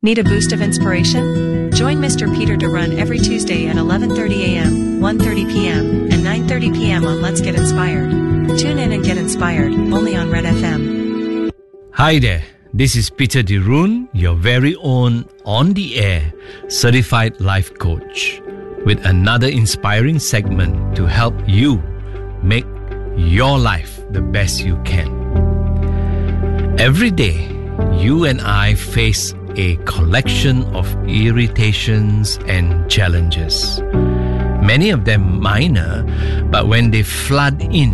Need a boost of inspiration? Join Mr. Peter de Run every Tuesday at 11:30 a.m., 1:30 p.m., and 9:30 p.m. on Let's Get Inspired. Tune in and get inspired, only on Red FM. Hi there, this is Peter de Run, your very own on-the-air certified life coach, with another inspiring segment to help you make your life the best you can. Every day, you and I face a collection of irritations and challenges. Many of them minor, but when they flood in,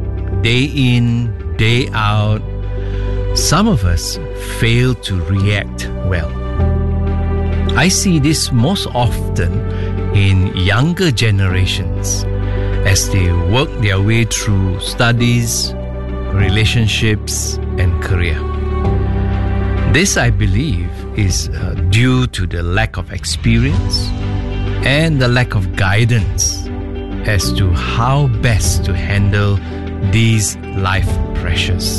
day out, some of us fail to react well. I see this most often in younger generations as they work their way through studies, relationships, and career. This, I believe, is due to the lack of experience and the lack of guidance as to how best to handle these life pressures.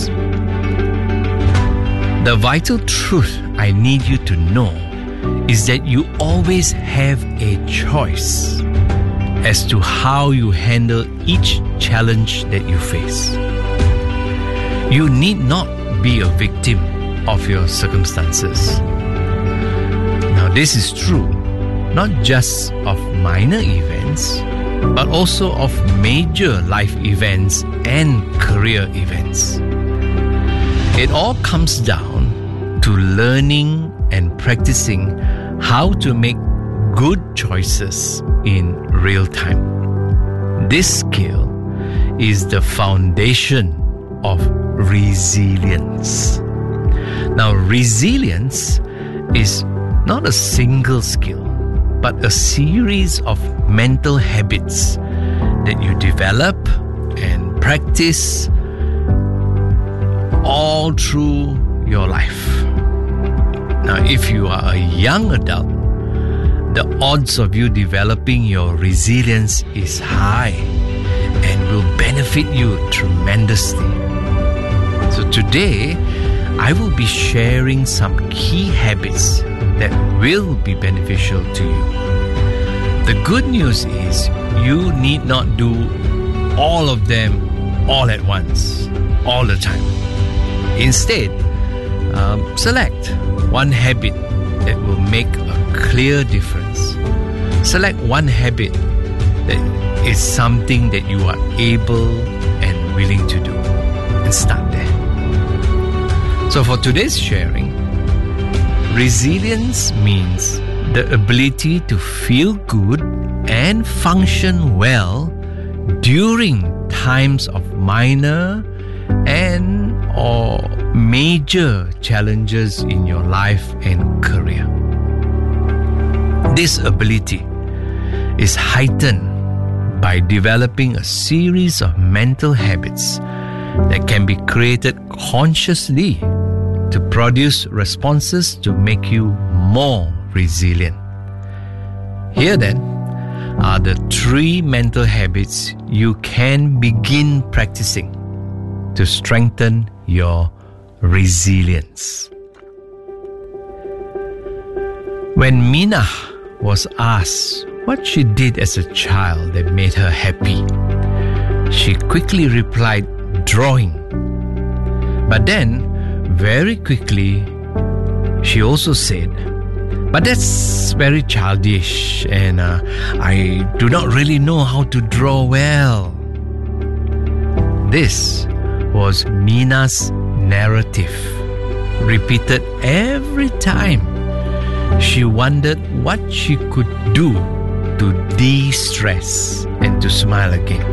The vital truth I need you to know is that you always have a choice as to how you handle each challenge that you face. You need not be a victim of your circumstances. Now, this is true not just of minor events, but also of major life events and career events. It all comes down to learning and practicing how to make good choices in real time. This skill is the foundation of resilience. Now, resilience is not a single skill, but a series of mental habits that you develop and practice all through your life. Now, if you are a young adult, the odds of you developing your resilience is high and will benefit you tremendously. So today, I will be sharing some key habits that will be beneficial to you. The good news is you need not do all of them all at once, all the time. Instead, select one habit that will make a clear difference. Select one habit that is something that you are able and willing to do, and start there. So for today's sharing, resilience means the ability to feel good and function well during times of minor and or major challenges in your life and career. This ability is heightened by developing a series of mental habits that can be created consciously to produce responses to make you more resilient. Here then are the 3 mental habits you can begin practicing to strengthen your resilience. When Mina was asked what she did as a child that made her happy, she quickly replied, drawing. But then, very quickly, she also said, but that's very childish and I do not really know how to draw well. This was Mina's narrative, repeated every time she wondered what she could do to de-stress and to smile again.